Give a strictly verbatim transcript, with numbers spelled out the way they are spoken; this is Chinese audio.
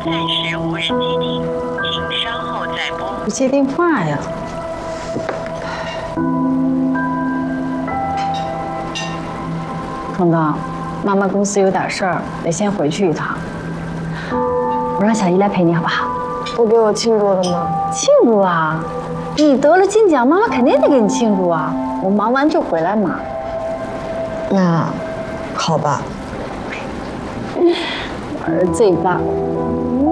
暂时无人接听，请稍后再拨。 不接电话呀？冲东，妈妈公司有点事儿，得先回去一趟。我让小姨来陪你，好不好？ 不给我庆祝的吗？ 庆祝啊！你得了金奖，妈妈肯定得给你庆祝啊！我忙完就回来嘛。 那，好吧。 儿最棒。